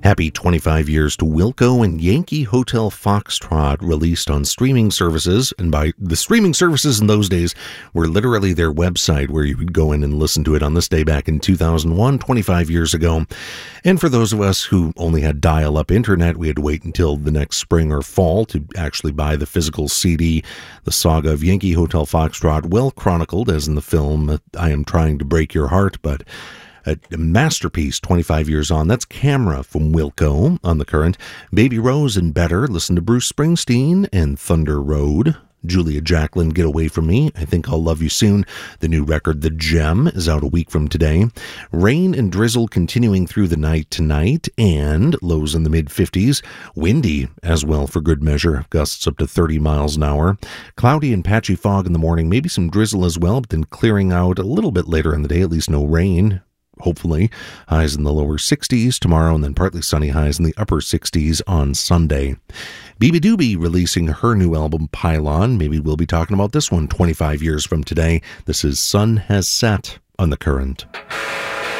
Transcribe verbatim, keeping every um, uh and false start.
Happy twenty-five years to Wilco and Yankee Hotel Foxtrot, released on streaming services. And by the streaming services in those days were literally their website where you would go in and listen to it on this day back in two thousand one, twenty-five years ago. And for those of us who only had dial-up internet, we had to wait until the next spring or fall to actually buy the physical C D. The saga of Yankee Hotel Foxtrot, well chronicled as in the film I Am Trying to Break Your Heart, but a masterpiece twenty-five years on. That's Camera from Wilco on the Current. Baby Rose and Better. Listen to Bruce Springsteen and Thunder Road. Julia Jacqueline, Get Away From Me. I Think I'll Love You Soon. The new record, The Gem, is out a week from today. Rain and drizzle continuing through the night tonight, and lows in the mid-fifties. Windy as well for good measure. Gusts up to thirty miles an hour. Cloudy and patchy fog in the morning. Maybe some drizzle as well, but then clearing out a little bit later in the day. At least no rain. Hopefully, highs in the lower sixties tomorrow, and then partly sunny highs in the upper sixties on Sunday. Beabadoobee releasing her new album, Pylon. Maybe we'll be talking about this one twenty-five years from today. This is Sun Has Set on the Current.